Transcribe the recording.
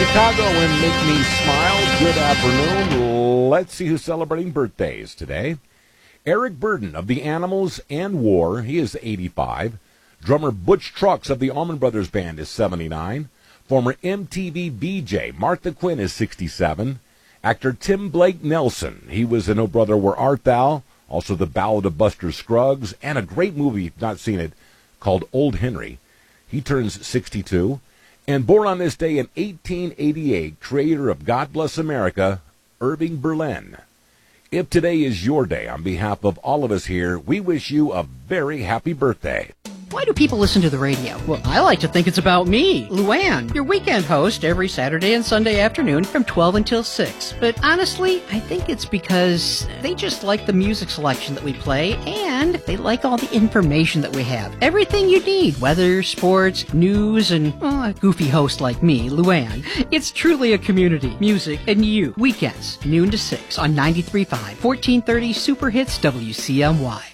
Chicago and Make Me Smile. Good afternoon. Let's see who's celebrating birthdays today. Eric Burden of The Animals and War, he is 85. Drummer Butch Trucks of the Allman Brothers Band is 79. Former MTV VJ Martha Quinn is 67. Actor Tim Blake Nelson, he was in Oh Brother, Where Art Thou? Also The Ballad of Buster Scruggs, and a great movie, if you've not seen it, called Old Henry. He turns 62. And born on this day in 1888, creator of God Bless America, Irving Berlin. If today is your day, on behalf of all of us here, we wish you a very happy birthday. Why do people listen to the radio? Well, I like to think it's about me, Luann, your weekend host every Saturday and Sunday afternoon from 12 until 6. But honestly, I think it's because they just like the music selection that we play, and they like all the information that we have. Everything you need, weather, sports, news, and a goofy host like me, Luann. It's truly a community. Music and you. Weekends, noon to 6 on 93.5, 1430 Super Hits WCMY.